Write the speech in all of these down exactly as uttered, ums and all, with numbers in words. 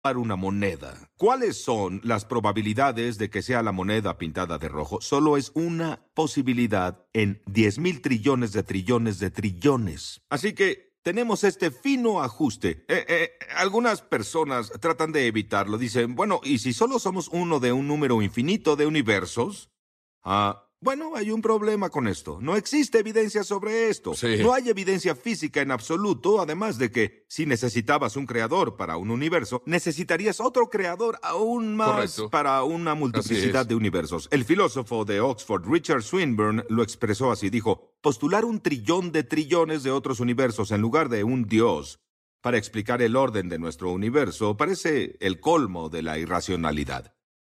una moneda. ¿Cuáles son las probabilidades de que sea la moneda pintada de rojo? Solo es una posibilidad en diez mil trillones de trillones de trillones. Así que tenemos este fino ajuste. Eh, eh, algunas personas tratan de evitarlo. Dicen, bueno, ¿y si solo somos uno de un número infinito de universos? Ah... Bueno, hay un problema con esto. No existe evidencia sobre esto. Sí. No hay evidencia física en absoluto, además de que si necesitabas un creador para un universo, necesitarías otro creador aún más Correcto. para una multiplicidad es. de universos. El filósofo de Oxford, Richard Swinburne, lo expresó así. Dijo, postular un trillón de trillones de otros universos en lugar de un dios para explicar el orden de nuestro universo parece el colmo de la irracionalidad.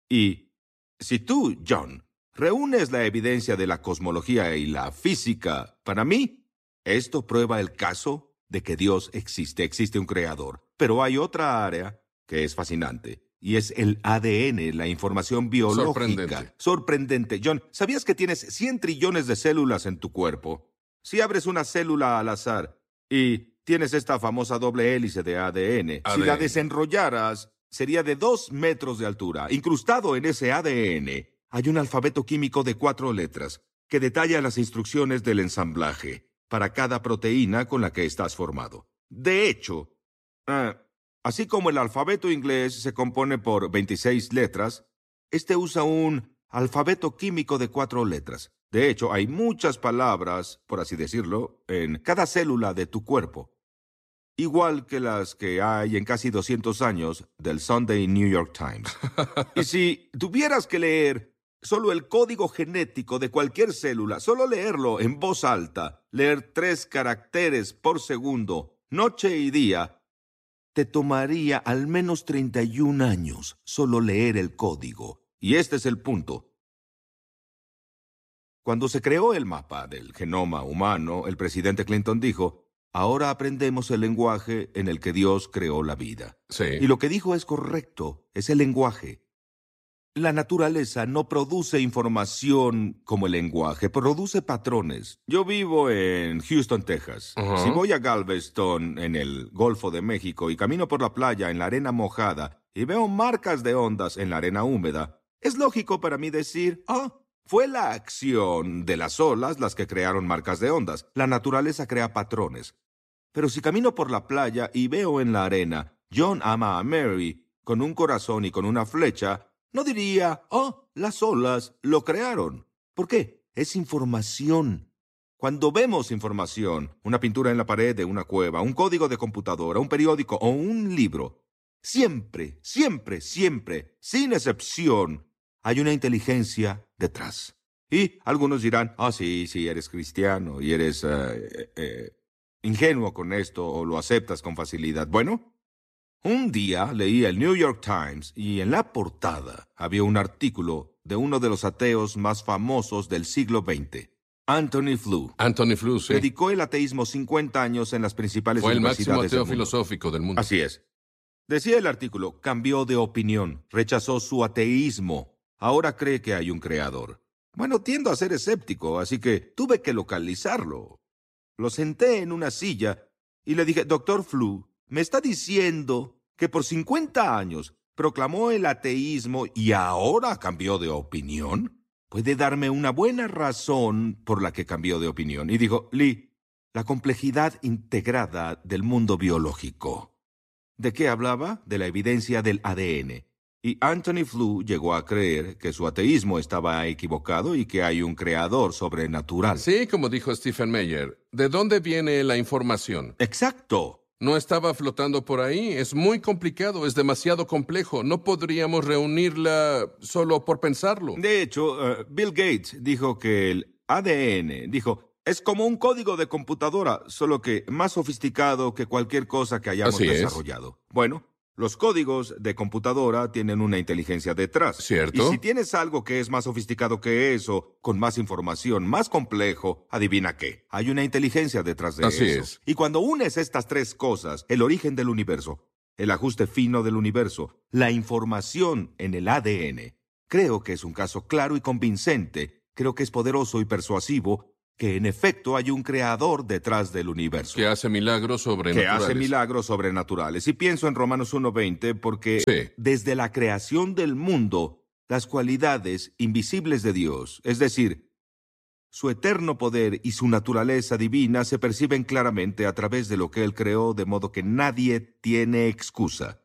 Y si tú, John, reúnes la evidencia de la cosmología y la física, para mí, esto prueba el caso de que Dios existe, existe un creador. Pero hay otra área que es fascinante, y es el A D N, la información biológica. Sorprendente. Sorprendente. John, ¿sabías que tienes cien trillones de células en tu cuerpo? Si abres una célula al azar y tienes esta famosa doble hélice de A D N, A D N. si la desenrollaras, sería de dos metros de altura. Incrustado en ese A D N hay un alfabeto químico de cuatro letras que detalla las instrucciones del ensamblaje para cada proteína con la que estás formado. De hecho, ah, así como el alfabeto inglés se compone por veintiséis letras, este usa un alfabeto químico de cuatro letras. De hecho, hay muchas palabras, por así decirlo, en cada célula de tu cuerpo, igual que las que hay en casi doscientos años del Sunday New York Times. Y si tuvieras que leer solo el código genético de cualquier célula, solo leerlo en voz alta, leer tres caracteres por segundo, noche y día, te tomaría al menos treinta y un años solo leer el código. Y este es el punto. Cuando se creó el mapa del genoma humano, el presidente Clinton dijo, ahora aprendemos el lenguaje en el que Dios creó la vida. Sí. Y lo que dijo es correcto, es el lenguaje. La naturaleza no produce información como el lenguaje, produce patrones. Yo vivo en Houston, Texas. Ajá. Si voy a Galveston, en el Golfo de México, y camino por la playa en la arena mojada y veo marcas de ondas en la arena húmeda, es lógico para mí decir, ah, fue la acción de las olas las que crearon marcas de ondas. La naturaleza crea patrones. Pero si camino por la playa y veo en la arena, John ama a Mary, con un corazón y con una flecha, no diría, oh, las olas lo crearon. ¿Por qué? Es información. Cuando vemos información, una pintura en la pared de una cueva, un código de computadora, un periódico o un libro, siempre, siempre, siempre, sin excepción, hay una inteligencia detrás. Y algunos dirán, ah, sí, sí, eres cristiano y eres eh, eh, ingenuo con esto o lo aceptas con facilidad. Bueno, un día leí el New York Times y en la portada había un artículo de uno de los ateos más famosos del siglo veinte, Anthony Flew. Anthony Flew, sí. Predicó el ateísmo cincuenta años en las principales Fue el máximo universidades del ateo mundo. filosófico del mundo. Así es. Decía el artículo, cambió de opinión, rechazó su ateísmo. Ahora cree que hay un creador. Bueno, tiendo a ser escéptico, así que tuve que localizarlo. Lo senté en una silla y le dije, doctor Flew, ¿me está diciendo que por cincuenta años proclamó el ateísmo y ahora cambió de opinión? ¿Puede darme una buena razón por la que cambió de opinión? Y dijo, Lee, la complejidad integrada del mundo biológico. ¿De qué hablaba? De la evidencia del A D N. Y Anthony Flew llegó a creer que su ateísmo estaba equivocado y que hay un creador sobrenatural. Sí, como dijo Stephen Meyer. ¿De dónde viene la información? Exacto. No estaba flotando por ahí. Es muy complicado, es demasiado complejo. No podríamos reunirla solo por pensarlo. De hecho, uh, Bill Gates dijo que el A D N, dijo, es como un código de computadora, solo que más sofisticado que cualquier cosa que hayamos Así es. desarrollado. Bueno, los códigos de computadora tienen una inteligencia detrás. ¿Cierto? Y si tienes algo que es más sofisticado que eso, con más información, más complejo, adivina qué. Hay una inteligencia detrás de Así eso. es. Y cuando unes estas tres cosas, el origen del universo, el ajuste fino del universo, la información en el A D N, creo que es un caso claro y convincente, creo que es poderoso y persuasivo, que en efecto hay un creador detrás del universo. Que hace milagros Que sobrenaturales. hace milagros sobrenaturales. Y pienso en Romanos uno veinte porque Sí. desde la creación del mundo, las cualidades invisibles de Dios, es decir, su eterno poder y su naturaleza divina se perciben claramente a través de lo que Él creó, de modo que nadie tiene excusa.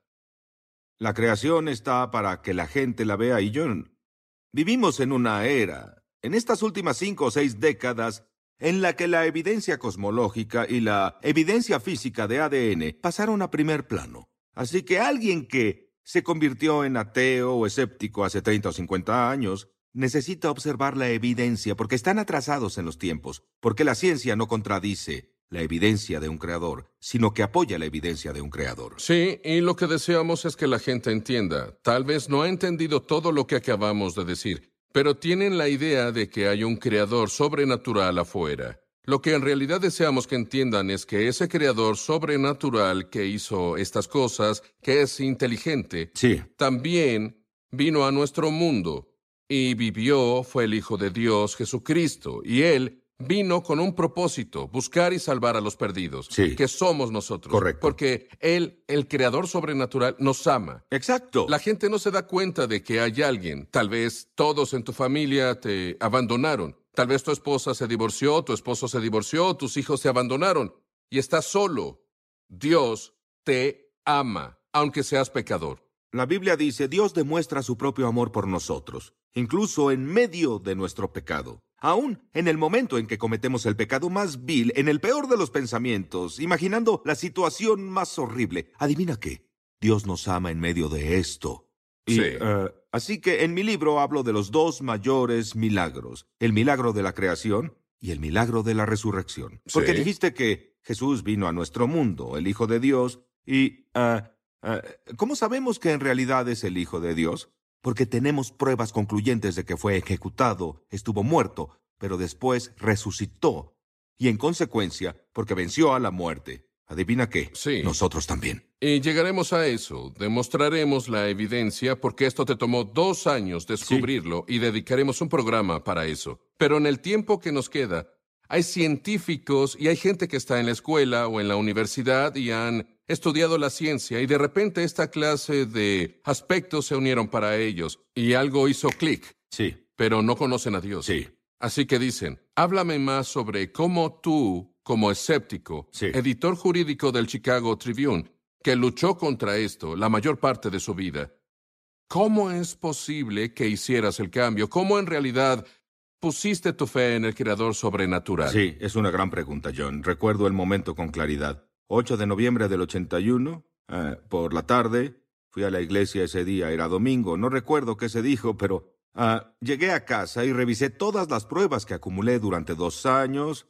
La creación está para que la gente la vea y yo... Vivimos en una era, en estas últimas cinco o seis décadas, en la que la evidencia cosmológica y la evidencia física de A D N pasaron a primer plano. Así que alguien que se convirtió en ateo o escéptico hace treinta o cincuenta años necesita observar la evidencia porque están atrasados en los tiempos, porque la ciencia no contradice la evidencia de un creador, sino que apoya la evidencia de un creador. Sí, y lo que deseamos es que la gente entienda. Tal vez no ha entendido todo lo que acabamos de decir, pero tienen la idea de que hay un creador sobrenatural afuera. Lo que en realidad deseamos que entiendan es que ese creador sobrenatural que hizo estas cosas, que es inteligente, Sí. también vino a nuestro mundo y vivió, fue el Hijo de Dios, Jesucristo, y Él vino con un propósito, buscar y salvar a los perdidos, Sí. que somos nosotros. Correcto. Porque Él, el creador sobrenatural, nos ama. Exacto. La gente no se da cuenta de que hay alguien. Tal vez todos en tu familia te abandonaron. Tal vez tu esposa se divorció, tu esposo se divorció, tus hijos te abandonaron. Y estás solo. Dios te ama, aunque seas pecador. La Biblia dice, Dios demuestra su propio amor por nosotros, incluso en medio de nuestro pecado. Aún en el momento en que cometemos el pecado más vil, en el peor de los pensamientos, imaginando la situación más horrible. ¿Adivina qué? Dios nos ama en medio de esto. Y, Sí. eh, así que en mi libro hablo de los dos mayores milagros, el milagro de la creación y el milagro de la resurrección. Porque Sí. dijiste que Jesús vino a nuestro mundo, el Hijo de Dios, y... eh, eh, ¿cómo sabemos que en realidad es el Hijo de Dios? Porque tenemos pruebas concluyentes de que fue ejecutado, estuvo muerto, pero después resucitó. Y en consecuencia, porque venció a la muerte. ¿Adivina qué? Sí. Nosotros también. Y llegaremos a eso. Demostraremos la evidencia porque esto te tomó dos años descubrirlo y dedicaremos un programa para eso. Pero en el tiempo que nos queda, hay científicos y hay gente que está en la escuela o en la universidad y han estudiado la ciencia y de repente esta clase de aspectos se unieron para ellos y algo hizo clic, Sí, pero no conocen a Dios. sí. Así que dicen, háblame más sobre cómo tú, como escéptico, Sí. editor jurídico del Chicago Tribune, que luchó contra esto la mayor parte de su vida, ¿cómo es posible que hicieras el cambio? ¿Cómo en realidad pusiste tu fe en el creador sobrenatural? Sí, es una gran pregunta, John. Recuerdo el momento con claridad. ocho de noviembre del ochenta y uno, eh, por la tarde, fui a la iglesia ese día, era domingo, no recuerdo qué se dijo, pero ah, llegué a casa y revisé todas las pruebas que acumulé durante dos años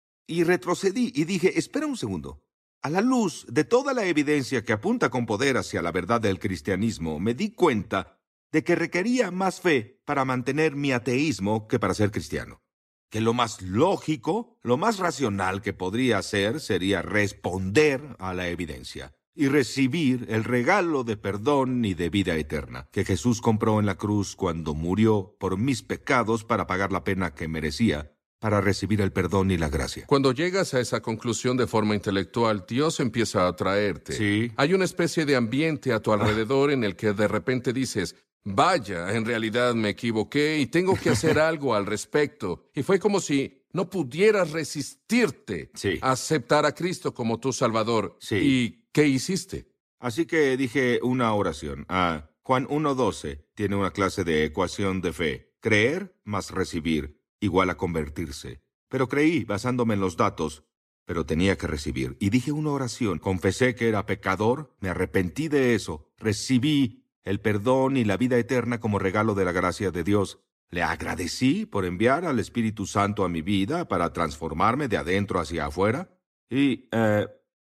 y retrocedí y dije, espera un segundo. A la luz de toda la evidencia que apunta con poder hacia la verdad del cristianismo, me di cuenta de que requería más fe para mantener mi ateísmo que para ser cristiano. Que lo más lógico, lo más racional que podría hacer sería responder a la evidencia y recibir el regalo de perdón y de vida eterna que Jesús compró en la cruz cuando murió por mis pecados para pagar la pena que merecía, para recibir el perdón y la gracia. Cuando llegas a esa conclusión de forma intelectual, Dios empieza a atraerte. Sí. Hay una especie de ambiente a tu alrededor en el que de repente dices, vaya, en realidad me equivoqué y tengo que hacer algo al respecto. Y fue como si no pudieras resistirte Sí. a aceptar a Cristo como tu Salvador. Sí. ¿Y qué hiciste? Así que dije una oración. Ah, Juan uno doce tiene una clase de ecuación de fe. Creer más recibir, igual a convertirse. Pero creí basándome en los datos, pero tenía que recibir. Y dije una oración. Confesé que era pecador, me arrepentí de eso, recibí el perdón y la vida eterna como regalo de la gracia de Dios. Le agradecí por enviar al Espíritu Santo a mi vida para transformarme de adentro hacia afuera. Y eh,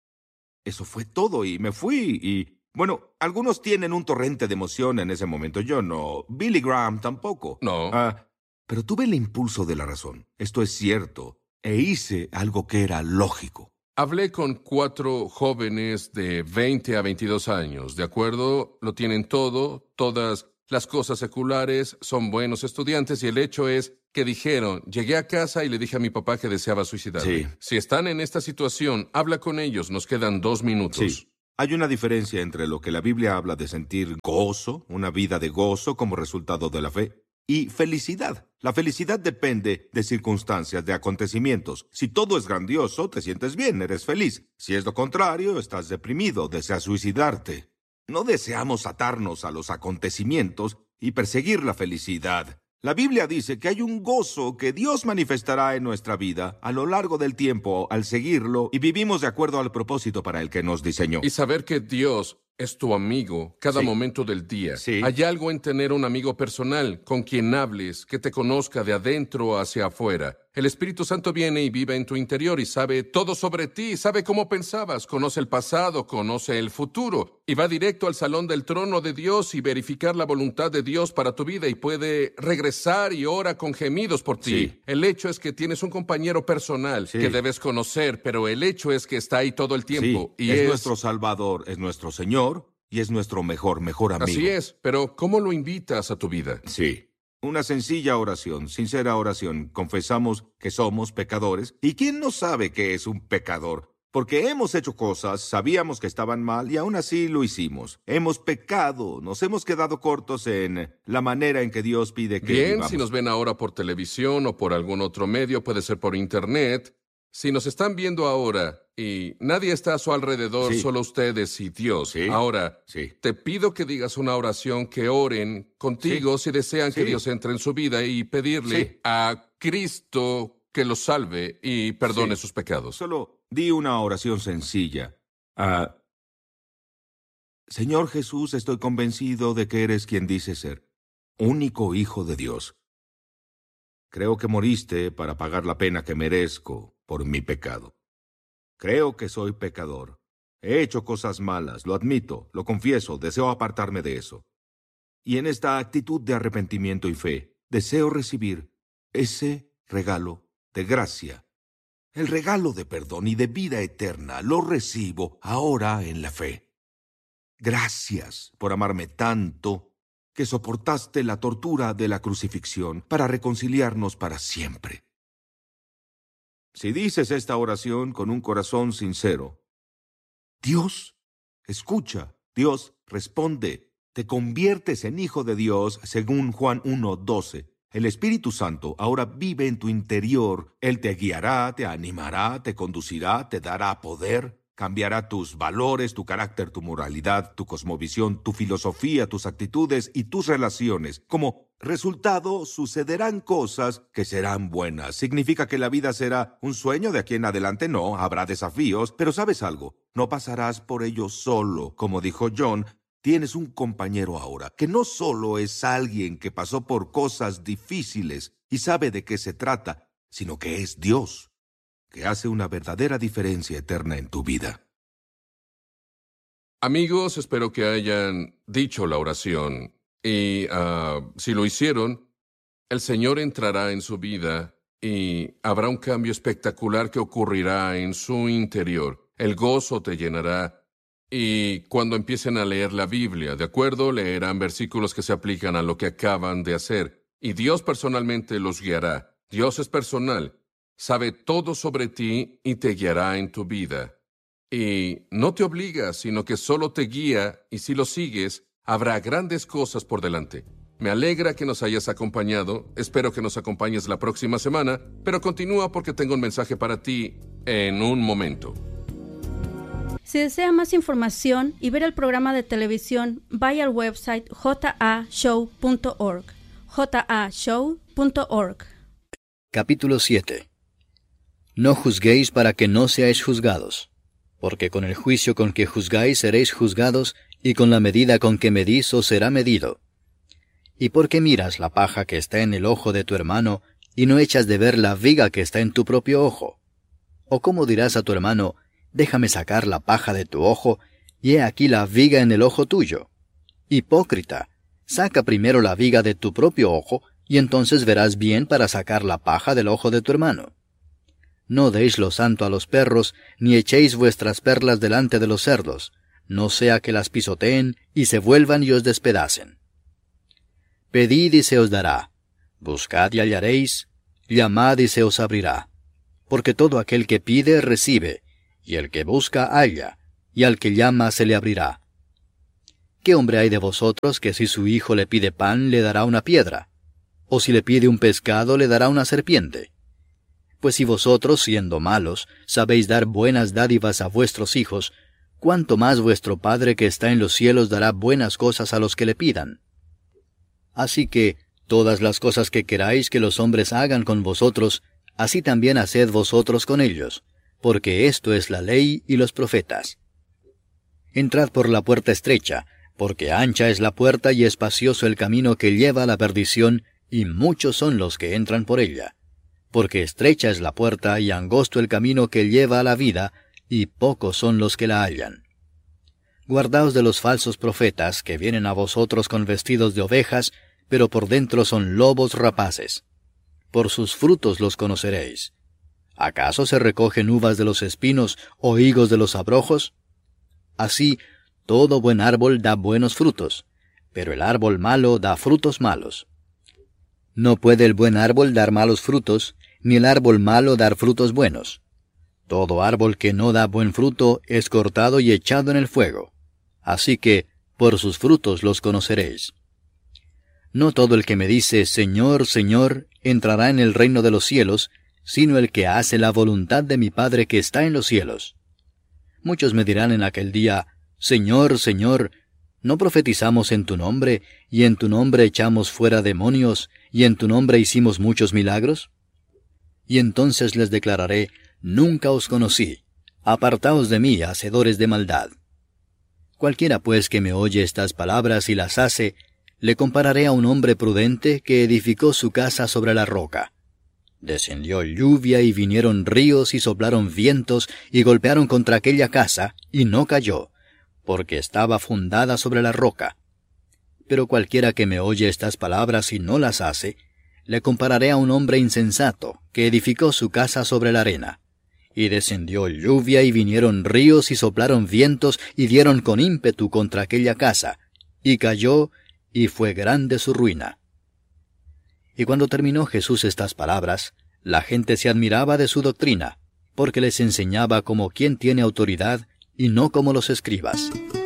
eso fue todo y me fui. Y bueno, algunos tienen un torrente de emoción en ese momento. Yo no. Billy Graham tampoco. No. Ah, pero tuve el impulso de la razón. Esto es cierto. E hice algo que era lógico. Hablé con cuatro jóvenes de veinte a veintidós años, ¿de acuerdo? Lo tienen todo, todas las cosas seculares, son buenos estudiantes y el hecho es que dijeron, llegué a casa y le dije a mi papá que deseaba suicidarme. Sí. Si están en esta situación, habla con ellos. Nos quedan dos minutos. Sí. Hay una diferencia entre lo que la Biblia habla de sentir gozo, una vida de gozo como resultado de la fe, y felicidad. La felicidad depende de circunstancias, de acontecimientos. Si todo es grandioso, te sientes bien, eres feliz. Si es lo contrario, estás deprimido, deseas suicidarte. No deseamos atarnos a los acontecimientos y perseguir la felicidad. La Biblia dice que hay un gozo que Dios manifestará en nuestra vida a lo largo del tiempo al seguirlo y vivimos de acuerdo al propósito para el que nos diseñó. Y saber que Dios es tu amigo cada Sí. momento del día. Sí. Hay algo en tener un amigo personal con quien hables, que te conozca de adentro hacia afuera. El Espíritu Santo viene y vive en tu interior y sabe todo sobre ti, sabe cómo pensabas, conoce el pasado, conoce el futuro y va directo al salón del trono de Dios y verificar la voluntad de Dios para tu vida y puede regresar y ora con gemidos por ti. Sí. El hecho es que tienes un compañero personal Sí. que debes conocer, pero el hecho es que está ahí todo el tiempo. Sí, y es, es nuestro Salvador, es nuestro Señor y es nuestro mejor, mejor amigo. Así es, pero ¿cómo lo invitas a tu vida? Sí. Una sencilla oración, sincera oración. Confesamos que somos pecadores. ¿Y quién no sabe que es un pecador? Porque hemos hecho cosas, sabíamos que estaban mal y aún así lo hicimos. Hemos pecado, nos hemos quedado cortos en la manera en que Dios pide que Bien, vivamos. si nos ven ahora por televisión o por algún otro medio, puede ser por internet. Si nos están viendo ahora y nadie está a su alrededor, Sí. solo ustedes y Dios. Sí. Ahora, Sí. te pido que digas una oración, que oren contigo si desean que Sí. Dios entre en su vida y pedirle Sí. a Cristo que los salve y perdone Sí. sus pecados. Solo di una oración sencilla. Ah, Señor Jesús, estoy convencido de que eres quien dices ser, único Hijo de Dios. Creo que moriste para pagar la pena que merezco por mi pecado. Creo que soy pecador. He hecho cosas malas, lo admito, lo confieso, deseo apartarme de eso. Y en esta actitud de arrepentimiento y fe, deseo recibir ese regalo de gracia. El regalo de perdón y de vida eterna lo recibo ahora en la fe. Gracias por amarme tanto que soportaste la tortura de la crucifixión para reconciliarnos para siempre. Si dices esta oración con un corazón sincero, Dios escucha, Dios responde, te conviertes en hijo de Dios según Juan uno doce. El Espíritu Santo ahora vive en tu interior. Él te guiará, te animará, te conducirá, te dará poder, cambiará tus valores, tu carácter, tu moralidad, tu cosmovisión, tu filosofía, tus actitudes y tus relaciones. Como resultado, sucederán cosas que serán buenas. ¿Significa que la vida será un sueño de aquí en adelante? No, habrá desafíos, pero ¿sabes algo? No pasarás por ello solo. Como dijo John, tienes un compañero ahora, que no solo es alguien que pasó por cosas difíciles y sabe de qué se trata, sino que es Dios, que hace una verdadera diferencia eterna en tu vida. Amigos, espero que hayan dicho la oración y uh, si lo hicieron, el Señor entrará en su vida y habrá un cambio espectacular que ocurrirá en su interior. El gozo te llenará. Y cuando empiecen a leer la Biblia, ¿de acuerdo? Leerán versículos que se aplican a lo que acaban de hacer. Y Dios personalmente los guiará. Dios es personal. Sabe todo sobre ti y te guiará en tu vida. Y no te obliga, sino que solo te guía, y si lo sigues, habrá grandes cosas por delante. Me alegra que nos hayas acompañado. Espero que nos acompañes la próxima semana, pero continúa porque tengo un mensaje para ti en un momento. Si desea más información y ver el programa de televisión, vaya al website j a show punto org. j a show punto org. Capítulo siete. No juzguéis para que no seáis juzgados, porque con el juicio con que juzgáis seréis juzgados, y con la medida con que medís os será medido. ¿Y por qué miras la paja que está en el ojo de tu hermano, y no echas de ver la viga que está en tu propio ojo? ¿O cómo dirás a tu hermano, déjame sacar la paja de tu ojo, y he aquí la viga en el ojo tuyo? Hipócrita, saca primero la viga de tu propio ojo, y entonces verás bien para sacar la paja del ojo de tu hermano. No deis lo santo a los perros, ni echéis vuestras perlas delante de los cerdos, no sea que las pisoteen, y se vuelvan y os despedacen. Pedid y se os dará, Buscad y hallaréis, llamad y se os abrirá. Porque todo aquel que pide, recibe, y el que busca, halla, y al que llama se le abrirá. ¿Qué hombre hay de vosotros que si su hijo le pide pan, le dará una piedra? ¿O si le pide un pescado, le dará una serpiente? Pues si vosotros, siendo malos, sabéis dar buenas dádivas a vuestros hijos, ¿cuánto más vuestro Padre que está en los cielos dará buenas cosas a los que le pidan? Así que, todas las cosas que queráis que los hombres hagan con vosotros, así también haced vosotros con ellos, porque esto es la ley y los profetas. Entrad por la puerta estrecha, porque ancha es la puerta y espacioso el camino que lleva a la perdición, y muchos son los que entran por ella. Porque estrecha es la puerta y angosto el camino que lleva a la vida, y pocos son los que la hallan. Guardaos de los falsos profetas que vienen a vosotros con vestidos de ovejas, pero por dentro son lobos rapaces. Por sus frutos los conoceréis. ¿Acaso se recogen uvas de los espinos o higos de los abrojos? Así, todo buen árbol da buenos frutos, pero el árbol malo da frutos malos. No puede el buen árbol dar malos frutos, ni el árbol malo dar frutos buenos. Todo árbol que no da buen fruto es cortado y echado en el fuego. Así que, por sus frutos los conoceréis. No todo el que me dice, Señor, Señor, entrará en el reino de los cielos, sino el que hace la voluntad de mi Padre que está en los cielos. Muchos me dirán en aquel día, Señor, Señor, ¿no profetizamos en tu nombre, y en tu nombre echamos fuera demonios, y en tu nombre hicimos muchos milagros? Y entonces les declararé, Nunca os conocí, apartaos de mí, hacedores de maldad. Cualquiera pues que me oye estas palabras y las hace, le compararé a un hombre prudente que edificó su casa sobre la roca. Descendió lluvia y vinieron ríos y soplaron vientos y golpearon contra aquella casa, y no cayó, porque estaba fundada sobre la roca. Pero cualquiera que me oye estas palabras y no las hace, le compararé a un hombre insensato que edificó su casa sobre la arena. Y descendió lluvia y vinieron ríos y soplaron vientos y dieron con ímpetu contra aquella casa, y cayó, y fue grande su ruina. Y cuando terminó Jesús estas palabras, la gente se admiraba de su doctrina, porque les enseñaba como quien tiene autoridad y no como los escribas.